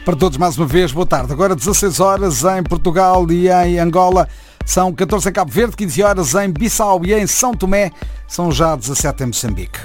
Para todos, mais uma vez, boa tarde. Agora 16 horas em Portugal e em Angola. São 14 em Cabo Verde, 15 horas em Bissau e em São Tomé. São já 17 em Moçambique.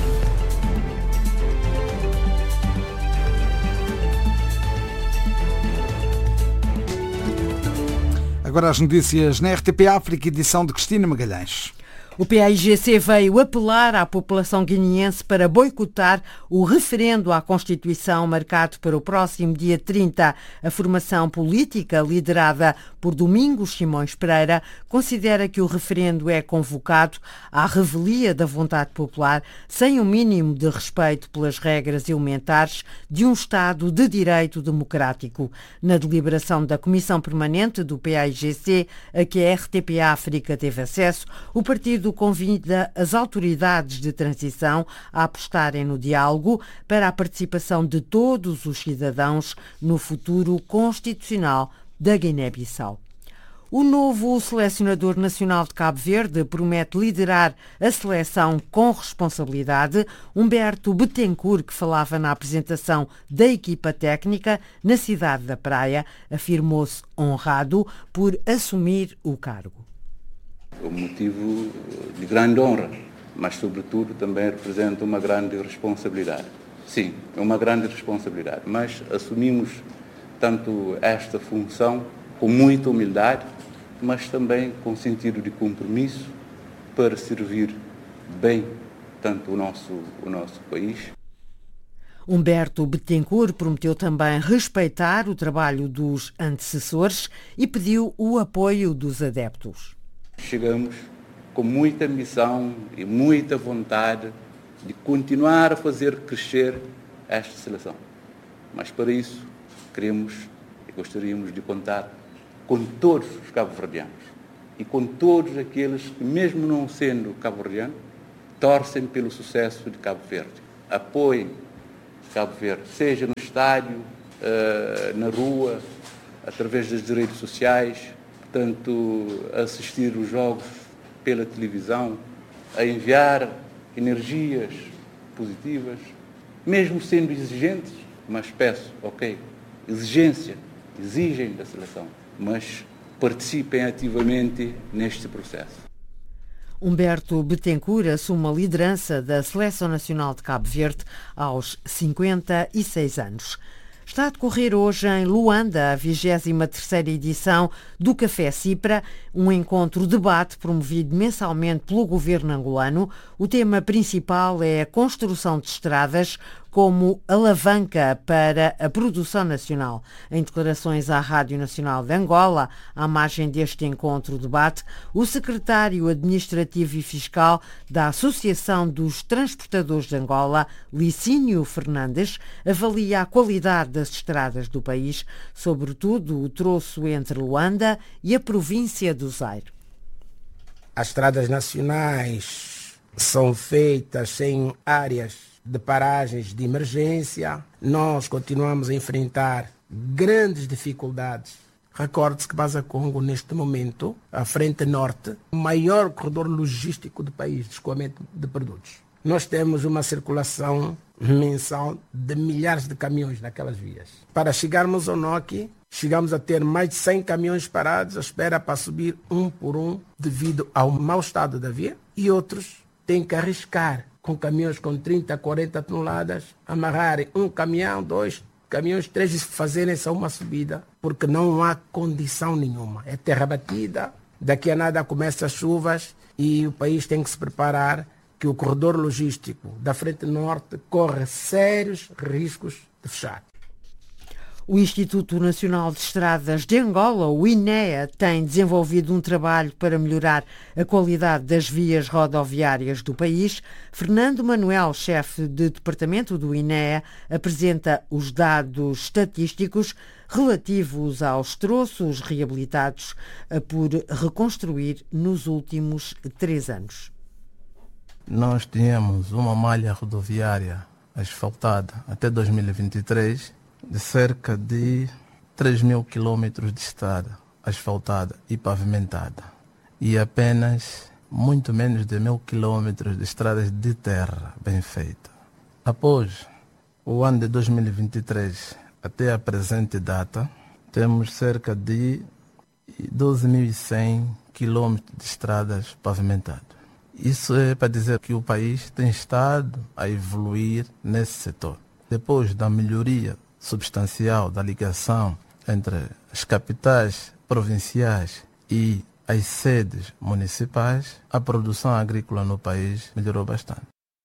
Agora as notícias na RTP África, edição de Cristina Magalhães. O PAIGC veio apelar à população guineense para boicotar o referendo à Constituição marcado para o próximo dia 30. A formação política, liderada por Domingos Simões Pereira, considera que o referendo é convocado à revelia da vontade popular sem o mínimo de respeito pelas regras elementares de um Estado de direito democrático. Na deliberação da Comissão Permanente do PAIGC, a que a RTP África teve acesso, o partido convida as autoridades de transição a apostarem no diálogo para a participação de todos os cidadãos no futuro constitucional da Guiné-Bissau. O novo selecionador nacional de Cabo Verde promete liderar a seleção com responsabilidade. Humberto Betancourt, que falava na apresentação da equipa técnica na cidade da Praia, afirmou-se honrado por assumir o cargo. Um motivo de grande honra, mas sobretudo também representa uma grande responsabilidade. Sim, é uma grande responsabilidade, mas assumimos tanto esta função com muita humildade, mas também com sentido de compromisso para servir bem tanto o nosso país. Humberto Betancourt prometeu também respeitar o trabalho dos antecessores e pediu o apoio dos adeptos. Chegamos com muita missão e muita vontade de continuar a fazer crescer esta seleção. Mas para isso queremos e gostaríamos de contar com todos os cabo-verdianos e com todos aqueles que, mesmo não sendo cabo-verdianos, torcem pelo sucesso de Cabo Verde. Apoiem Cabo Verde, seja no estádio, na rua, através das redes sociais, portanto, a assistir os jogos pela televisão, a enviar energias positivas, mesmo sendo exigentes, mas peço, exigem da seleção, mas participem ativamente neste processo. Humberto Betancourt assume a liderança da Seleção Nacional de Cabo Verde aos 56 anos. Está a decorrer hoje em Luanda a 23ª edição do Café Cipra, um encontro-debate promovido mensalmente pelo governo angolano. O tema principal é a construção de estradas como alavanca para a produção nacional. Em declarações à Rádio Nacional de Angola, à margem deste encontro-debate, o secretário administrativo e fiscal da Associação dos Transportadores de Angola, Licínio Fernandes, avalia a qualidade das estradas do país, sobretudo o troço entre Luanda e a província do Zaire. As estradas nacionais são feitas em áreas de paragens de emergência. Nós continuamos a enfrentar grandes dificuldades. Recorde-se que Baza Congo, neste momento, a frente norte, o maior corredor logístico do país de escoamento de produtos. Nós temos uma circulação mensal de milhares de caminhões naquelas vias. Para chegarmos ao NOC, chegamos a ter mais de 100 caminhões parados à espera para subir um por um devido ao mau estado da via, e outros têm que arriscar com caminhões com 30, 40 toneladas, amarrarem um caminhão, 2 caminhões, 3 e fazerem só uma subida, porque não há condição nenhuma. É terra batida, daqui a nada começam as chuvas e o país tem que se preparar que o corredor logístico da frente norte corre sérios riscos de fechar. O Instituto Nacional de Estradas de Angola, o INEA, tem desenvolvido um trabalho para melhorar a qualidade das vias rodoviárias do país. Fernando Manuel, chefe de departamento do INEA, apresenta os dados estatísticos relativos aos troços reabilitados por reconstruir nos últimos 3 anos. Nós tínhamos uma malha rodoviária asfaltada até 2023 de cerca de 3.000 quilómetros de estrada asfaltada e pavimentada e apenas muito menos de 1.000 quilómetros de estradas de terra bem feita. Após o ano de 2023, até a presente data, temos cerca de 12.100 quilômetros de estradas pavimentadas. Isso é para dizer que o país tem estado a evoluir nesse setor. Depois da melhoria substancial da ligação entre as capitais provinciais e as sedes municipais, a produção agrícola no país melhorou bastante.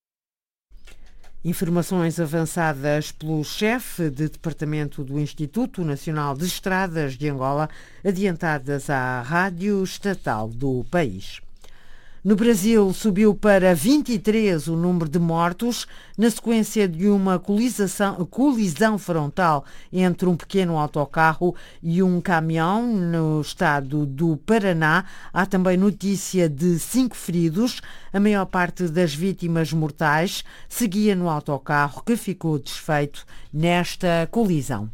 Informações avançadas pelo chefe de departamento do Instituto Nacional de Estradas de Angola, adiantadas à Rádio Estatal do país. No Brasil, subiu para 23 o número de mortos na sequência de uma colisão frontal entre um pequeno autocarro e um caminhão no estado do Paraná. Há também notícia de 5 feridos. A maior parte das vítimas mortais seguia no autocarro que ficou desfeito nesta colisão.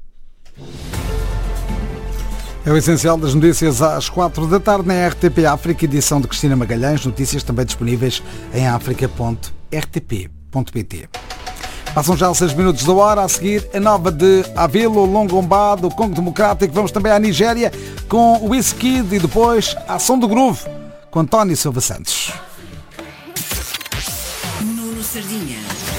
É o essencial das notícias às 4 da tarde na RTP África, edição de Cristina Magalhães. Notícias também disponíveis em africa.rtp.pt. Passam já 6 minutos da hora. A seguir, a nova de Avilo, Longombá, do Congo Democrático. Vamos também à Nigéria com o Wizkid e depois a Ação do Groove com António Silva Santos. Nuno Sardinha.